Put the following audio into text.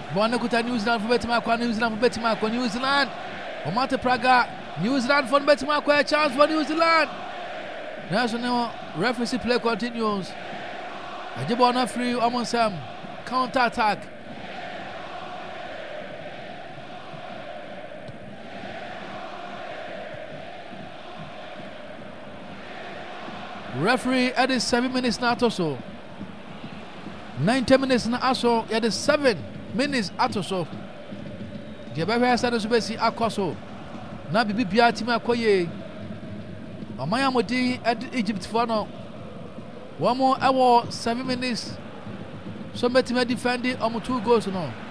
Bonakuta New Zealand for Betimako, New Zealand for Betimako, New Zealand. Omate Praga, New Zealand for Betimako, a chance for New Zealand. National referee play continues. Ajibona free almost counter attack. Referee at the 7 minutes now or so. 90 minutes now so at the 7 minutes or so. The baby has started to be akoso. Na bibi bia team akoye. Amaya modi at Egypt for no. One more hour 7 minutes. So better defending 2 goals no.